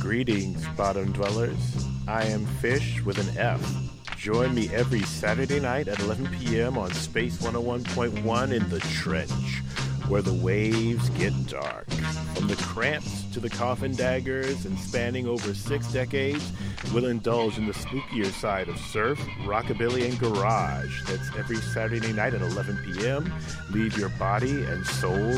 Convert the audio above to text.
Greetings, bottom dwellers. I am Fish with an F. Join me every Saturday night at 11 p.m. on Space 101.1 in the Trench, where the waves get dark. From the Cramps to the Coffin Daggers and spanning over 6 decades, we'll indulge in the spookier side of surf, rockabilly, and garage. That's every Saturday night at 11 p.m. Leave your body and soul